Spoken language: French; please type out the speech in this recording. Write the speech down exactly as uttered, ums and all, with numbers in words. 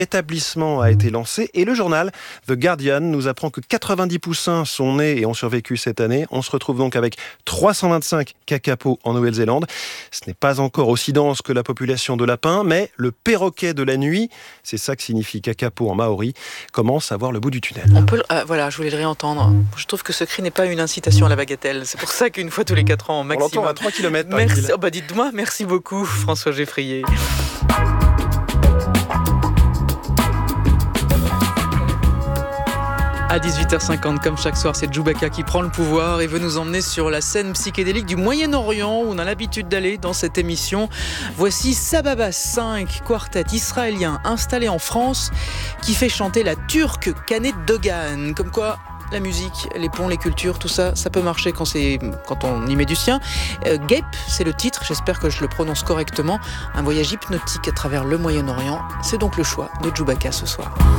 L'établissement a été lancé et le journal The Guardian nous apprend que quatre-vingt-dix poussins sont nés et ont survécu cette année. On se retrouve donc avec trois cent vingt-cinq kakapos en Nouvelle-Zélande. Ce n'est pas encore aussi dense que la population de lapins, mais le perroquet de la nuit, c'est ça que signifie kakapo en maori, commence à voir le bout du tunnel. On peut, euh, voilà, je voulais le réentendre. Je trouve que ce cri n'est pas une incitation à la bagatelle. C'est pour ça qu'une fois tous les quatre ans, maximum. On l'entend à trois kilomètres par Merci. ville. Oh bah dites-moi, merci beaucoup, François Geffrier. À dix-huit heures cinquante, comme chaque soir, c'est Djoubaka qui prend le pouvoir et veut nous emmener sur la scène psychédélique du Moyen-Orient où on a l'habitude d'aller dans cette émission. Voici Sababa cinq, quartet israélien installé en France qui fait chanter la turque Canet Dogan. Comme quoi, la musique, les ponts, les cultures, tout ça, ça peut marcher quand, c'est, quand on y met du sien. Euh, Gape, c'est le titre, j'espère que je le prononce correctement. Un voyage hypnotique à travers le Moyen-Orient. C'est donc le choix de Djoubaka ce soir.